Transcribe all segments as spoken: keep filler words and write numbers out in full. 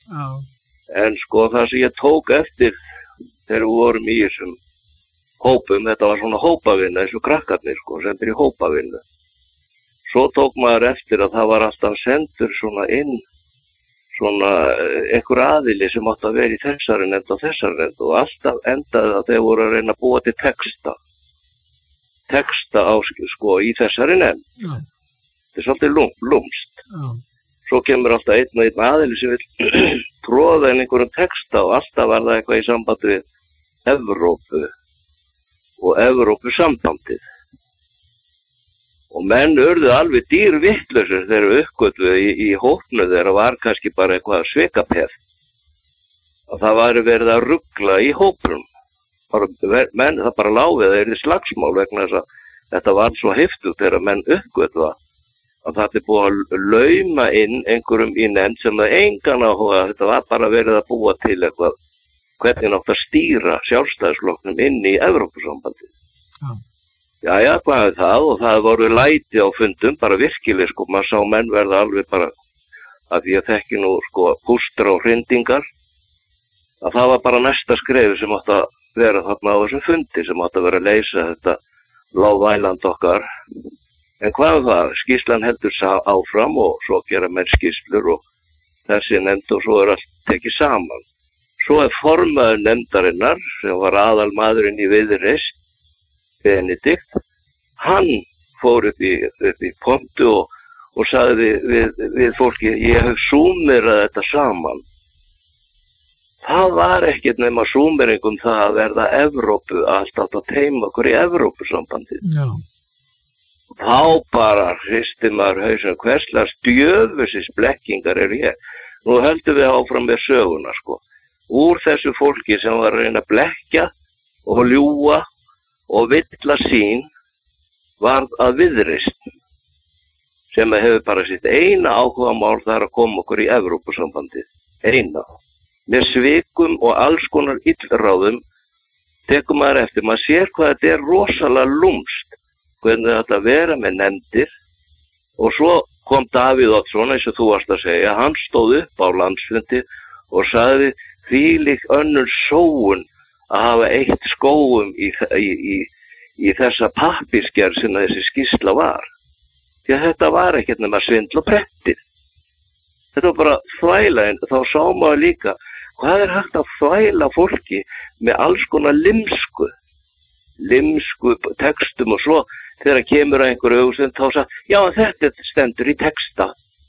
Já. En sko það sem ég tók eftir þegar við vorum í þessum hópum, þetta var svona hópavinna, þessu krakkarnir sko, sem er í hópavinnu. Svo tók maður eftir að það var alltaf sendur svona inn, svona einhver aðili sem átti að vera í þessari nefnd og þessari nefnd og alltaf endaði að þeir voru að reyna að búa til texta. Texta á, sko, í þessari nefnd. Já. Þetta er svolítið lúm, lúmst. Já. Svo kemur alltaf einn og einn aðili sem vil tróða inn einhverjum texta og alltaf var það eitthvað í sambandi við Evrópu og Evrópusambandið. Og menn urðu alveg dýrvitlausir þegar við uppgötvuðu í, í hópnu þeirra var kannski bara eitthvað svikapeð. Og það væri verið að rugla í hóprum. Bara, menn, það bara láfið að það er slagsmál vegna þess að þetta var svo heftugt þegar menn uppgötva að það er búið að lauma inn einhverjum í nefnd sem það engan áhuga, þetta var bara verið að búa til eitthvað, hvernig nátt að stýra sjálfstæðisflokknum inn í Evrópusambandið. Já. Jæja, hvað er það? Og það voru læti á fundum, bara virkileg, sko, maður sá menn verða alveg bara, að því að þekki nú, sko, pústra og hrindingar, að það var bara næsta skrefi sem átt að vera þarna á þessum fundi, sem átt að vera að leysa þetta lágvæland okkar. En hvað er það? Skýrslan heldur áfram og svo gera menn skýrslur og þessi nefnd og svo er allt tekið saman. Svo er formaður nefndarinnar, sem var aðalmaðurinn í Viðreisn, Benedikt, hann fór upp í, upp í pontu og, og sagði við, við fólki, ég hef súmerað þetta saman. Það var ekkert nema súmeringum það að verða Evrópu, alltaf að teima okkur í Evrópusambandið. Já. Þá bara hristi maður hausinn, hverslega djöfusis blekkingar er ég. Nú höldum við áfram með söguna, sko. Úr þessu fólki sem var að reyna að blekja og ljúga og villa sín varð að Viðreisn, sem hefur bara sitt eina áhugamál þar að koma okkur í Evrópusambandið. Eina. Með svikum og alls konar illráðum tekur maður eftir. Maður sér hvað þetta er rosalega lúmst. Hvernig þetta vera með nefndir og svo kom Davíð Oddsson, eins og þú varst að segja, hann stóð upp á landsfundi og sagði þvílík önnur sóun að hafa eitt skóum í, í, í, í þessa pappírsgerð sem þessi skýrsla var. Því að þetta var ekkert nema svindl og prettir. Þetta var bara þvæla, en þá sá maður líka hvað er hægt að þvæla fólki með alls konar limsku, limsku textum og svo þegar kemur að einhverju auðvitað þá sagði, já þetta stendur í texta.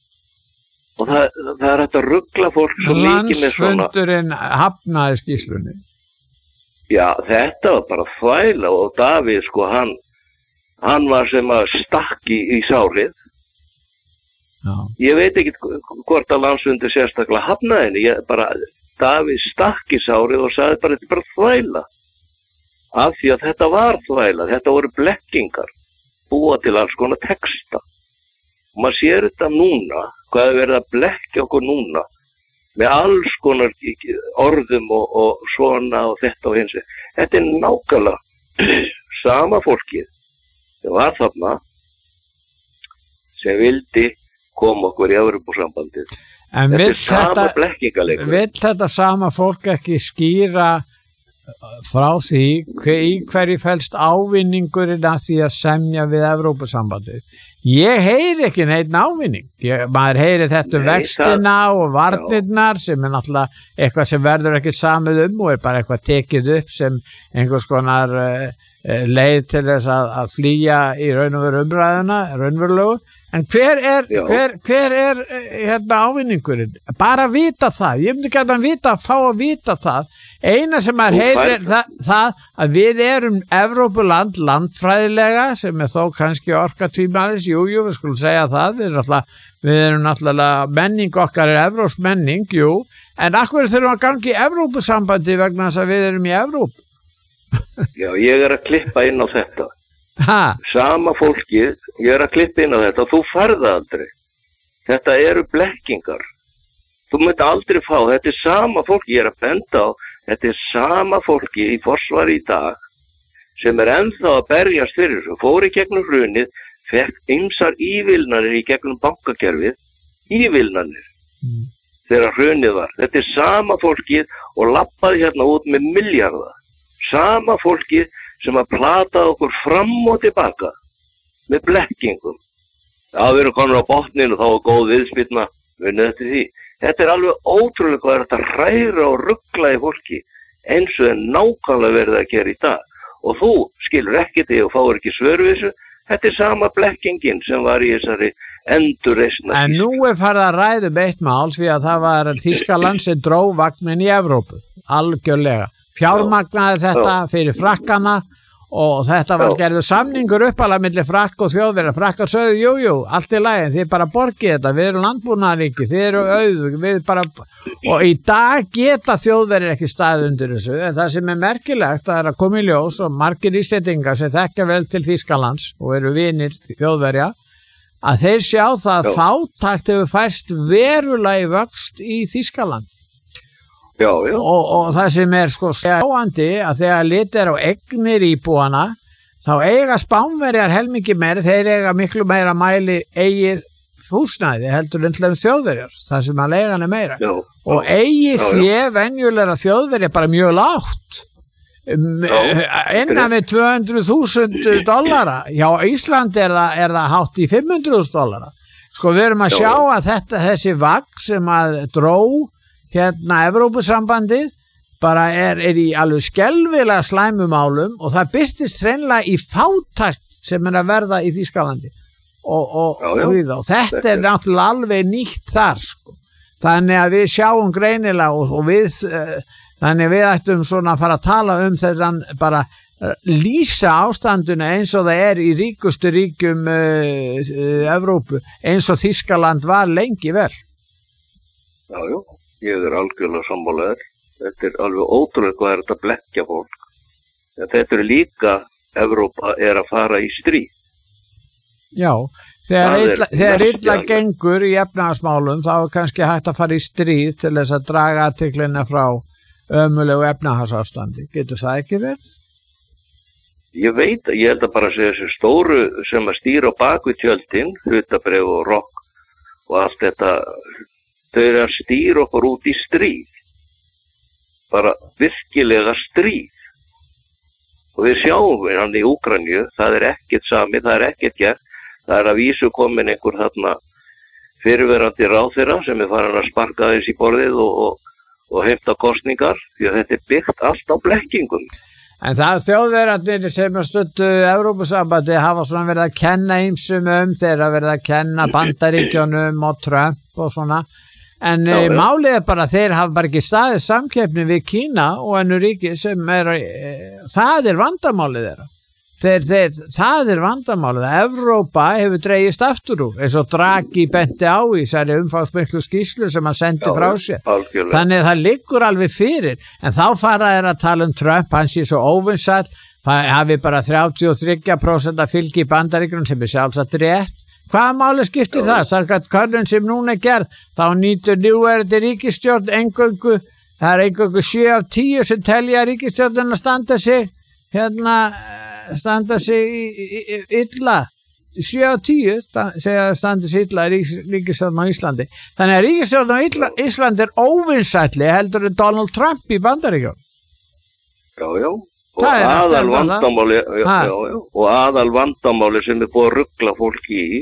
Og það, það er hægt að rugla fólk svo mikið með svona. Landsfundurinn hafnaði skýrslunni. Já, þetta var bara þvæla og Davíð, sko, hann, hann var sem að stakki í sárið. Já. Ég veit ekki hvort að landsfundur sérstaklega hafnaði henni, ég bara, Davíð stakki í sárið og sagði bara, þetta er bara þvæla. Af því að þetta var þvæla, þetta voru blekkingar, búa til alls konar texta. Og maður sér þetta núna, hvað er verið að blekkja okkur núna, með alls konar orðum og, og svona og þetta og hins. Þetta er nákvæmlega sama fólkið sem var þarna, sem vildi koma okkur í Evrópusambandið. En þetta vill er sama þetta, blekkingaleikur. vill þetta sama fólk ekki skýra frá því hver, í hverju felst ávinningurinn að því að semja við Evrópusambandið. Ég heyri ekki neitt ávinning. Ég, maður heyri þetta um vextina og varnirnar sem er náttúrulega eitthvað sem verður ekki samið um og er bara eitthvað tekið upp sem einhvers konar uh, leið til þess að, að flýja í raun og veru umræðuna, raunverulegu. En hver er, hver, hver er hérna ávinningurinn? Bara vita það. Ég myndi ekki að vita að fá að vita það. Eina sem maður heyrir er það, það að við erum Evrópuland landfræðilega sem er þó kannski orka tvímælis. Jú, jú, við skulum segja það. Við erum náttúrulega, við erum náttúrulega menning okkar er evrópsk menning, jú. En akkur þurfum að gangi í Evrópusambandi vegna þess að við erum í Evrópu. Já, ég er að klippa inn á þetta. Ha? Sama fólkið, ég er að klippa inn á þetta og þú færð aldrei. Þetta eru blekkingar. Þú myndi aldrei fá, þetta er sama fólki, ég er að benda á, þetta er sama fólki í forsvari í dag sem er ennþá að berjast fyrir þessu, fór í gegnum hrunið, fekk ýmsar ívilnanir í gegnum bankakerfið, ívilnanir. Mm. þegar hrunið var. Þetta er sama fólkið og lappaði hérna út með milljarða. Sama fólkið sem að plata okkur fram og tilbaka með blekkingum. Já, við erum komin á botninu, þá er góð viðspilna, við nöttum því. Þetta er alveg ótrúlega hvað er þetta hræra og ruggla í fólki eins og er nákvæmlega verið að gera í dag. Og þú skilur ekki því og fáir ekki svör við þessu. Þetta er sama blekkingin sem var í þessari endurreisna. En nú er farið að ræða um eitt mál því að það var Þýskaland sem dró vagnin í Evrópu, algjörlega. Fjármagnaði þetta fyrir frakkana og þetta var gerður samningur uppalega milli frakk og þjóðverja. Frakkar sögðu, jú, jú, allt í lagi, þið bara borgið þetta, við erum landbúnaðaríki, þið eru auð, við bara, og í dag geta þjóðverjar ekki staðið undir þessu, en það sem er merkilegt það er að koma í ljós og margir íslendingar sem þekkja vel til Þýskalands og eru vinir þjóðverja, að þeir sjá það að fátækt hefur færst verulega í vöxt í Þýskaland. Já, já. Og, og það sem er sko sjáandi að þegar litið er á eignir íbúana þá eiga Spánverjar helmingi meira, þeir eiga miklu meira mæli eigið húsnæði heldur en þjóðverjar, það sem að leigan er meira. Já, og eigið fé venjulega þjóðverjar bara mjög lágt, innan við tvö hundruð þúsund dollara. Já, Ísland er það, er það hátt í fimm hundruð þúsund dollara. Sko við erum að sjá að þetta, þessi vagn sem að dró hérna Evrópusambandið bara er, er í alveg skelfilega slæmumálum og það birtist hreinlega í fátækt sem er að verða í Þýskalandi og, og, já, já. og, og þetta, þetta er náttúrulega alveg nýtt þar sko. Þannig að við sjáum greinilega og, og við uh, þannig að við ættum svona að fara að tala um þetta bara uh, lýsa ástanduna eins og það er í ríkustu ríkjum uh, uh, Evrópu eins og Þýskaland var lengi vel. Já, já. Ég er algjörlega sammálaður. Þetta er alveg ótrúlega hvað er þetta að blekkja fólk. En þetta er líka, Evrópa er að fara í stríð. Já, þegar illa, þegar illa gengur í efnahagsmálum þá er kannski hægt að fara í stríð til þess að draga athyglinna frá ömulegu efnahagsástandi. Getur það ekki verið? Ég veit, ég held að bara segja þessu stóru sem að stýra á bakvið tjöldin, hlutabréf og rokk og allt þetta. Þau eru að stýra okkur út í stríð, bara virkilega stríð. Og við sjáum hann í Úkraínu, það er ekkert sami, það er ekkert gert. Það er að vísu komin einhver þarna fyrirverandi ráðherra sem er farin að sparka þess í borðið og, og, og heimta kosningar, því að þetta er byggt allt á blekkingum. En það þjóðverjarnir sem að stuttu Evrópusambandi hafa svona verið að kenna ýmsum um, þeir hafa verið að kenna Bandaríkjunum og Trump og svona. En já, málið er bara að þeir hafa bara ekki staðið samkeppni við Kína og ennur ríki sem er, e, það er vandamálið þeirra. Þeir, þeir, það er vandamálið. Evrópa hefur dregist aftur úr, eins og Draghi benti á í þessari umfangsmiklu skýrslu sem hann sendi já, frá sér. Algjörlega. Þannig að það liggur alveg fyrir. En þá fara þeir að tala um Trump, hann sé svo óvinsæll, hafi bara þrjátíu og þrjú prósent að fylgi í Bandaríkjunum sem er sjálfsagt rétt. Hvaða máli skiptir já. Það? Samkvæmt könnun sem núna er gerð, þá nýtur núverandi ríkisstjórn eingöngu, það er eingöngu sjö af tíu sem telja ríkisstjórnin að standa sig, hérna, standa sig illa. sjö af tíu segja að standa sig illa ríkisstjórn á Íslandi. Þannig að ríkisstjórn á Íslandi er óvinsælli heldur en Donald Trump í Bandaríkjunum. Já, já. Og aðal vandamáli, já, já, já, og aðal vandamáli sem er búið að ruggla fólki í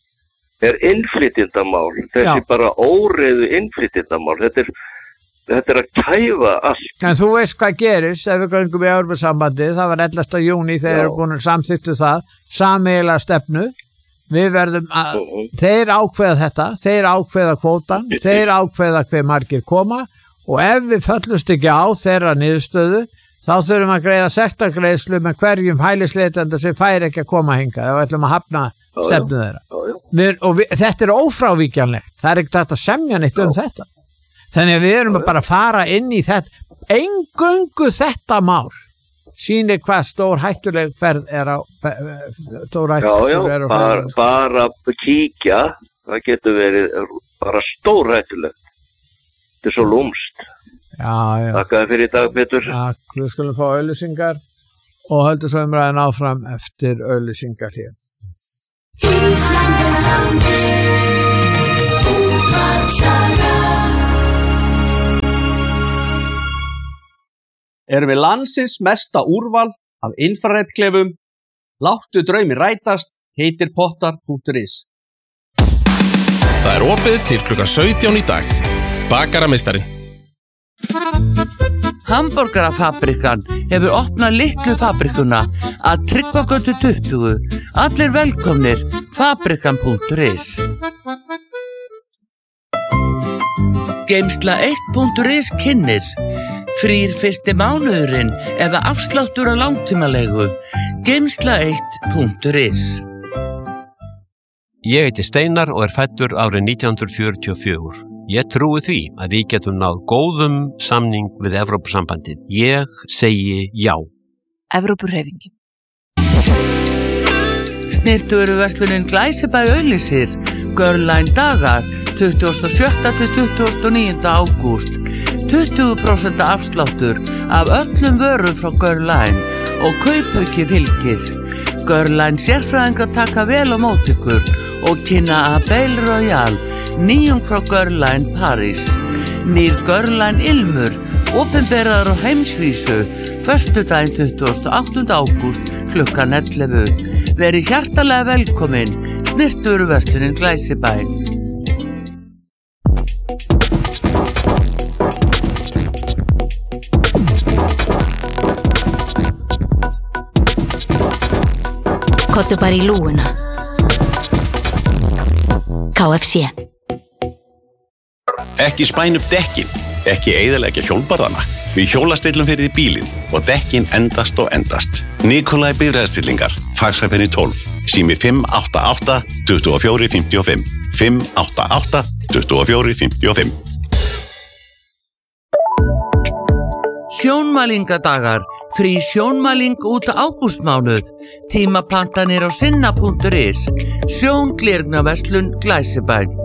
er innflytjendamál, þessi já. Bara óreiðu innflytjendamál, þetta er, þetta er að kæfa allt. En þú veist hvað gerist ef við göngum í Evrópusambandið, það var ellefta júní þegar þeir eru búin að samþykktu það, sameiginlega stefnu, við verðum að, uh -huh. þeir ákveða þetta, þeir ákveða kvótan, þeir ákveða hver margir koma og ef við föllumst ekki á þeirra niðurstöðu, þá þurfum að greiða sektargreiðslu með hverjum hælisleitanda sem fær ekki að koma hingað og við ætlum að hafna stefnu þeirra. Já, já. Við, og við, þetta er ófrávíkjanlegt, það er ekkert að semja neitt já. Um þetta. Þannig að við erum já, bara að fara inn í þetta, eingöngu þetta mál sýnir hvað stór hættuleg ferð er á stór hættuleg já, já, er á bara, bara að kíkja, það getur verið bara stór hættulegt. Þetta er svo lúmst. Já, já. Takk fyrir í dag, Pétur. Takk, við skulum fá auglýsingar og höldum svo umræðin áfram eftir auglýsingar hér. Ísland er landið, útvarpssaga. erum við landsins mesta úrval af infraredklefum. Láttu draumi rætast, heitir pottar punktur is. Það er opið til klukkan sautján í dag. Bakarameistarinn. Hamborgarafabrikan hefur opnað litlu fabrikuna að Tryggvagötu tuttugu. Allir velkomnir, fabrikan punktur is. Geymsla eitt punktur is kynnir. Frýr fyrsti mánuðurinn eða afsláttur á langtímalegu. Geymsla eitt punktur is. Ég heiti Steinar og er fæddur árið nítján hundruð fjörutíu og fjögur. Ég trúi því að við getum náð góðum samning við Evrópusambandið. Ég segi já. Evrópuhreyfingin. Snyrtivöruverslunin Glæsibæ auglýsir Girline dagar tuttugasta og sjötta til tuttugasta og níunda ágúst. tuttugu prósent afsláttur af öllum vörum frá Girline og kaupauki fylgir. Girline sérfræðingar taka vel á móti ykkur og kynna Abel Royal, nýjung frá Girline Paris. Nýr Girline Ilmur, opinberaður á heimsvísu, föstudaginn tuttugasta og áttunda ágúst klukkan ellefu. Verið hjartalega velkomin, snyrtivöruverslunin Glæsibæ. Kottu bara í lúguna. K F C. Ekki spæna upp dekkin, ekki eyðileggja hjólbarðana. Við hjólastillum fyrir því bílinn og dekkin endast og endast. Nikolai bifreiðastillingar, faxafenni tólf, sími fimm átta átta, tuttugu og fjögur, fimmtíu og fimm, fimm átta átta, tuttugu og fjögur, fimmtíu og fimm. Sjónmælingadagar, frí sjónmæling út ágústmánuð. Tímapantanir á sinna punktur is. Sjónglirnaverslun Glæsibæ.